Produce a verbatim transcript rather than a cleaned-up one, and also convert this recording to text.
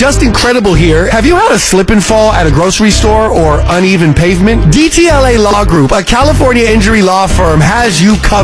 just incredible here. Have you had a slip and fall at a grocery store or uneven pavement? D T L A Law Group, a California injury law firm, has you covered.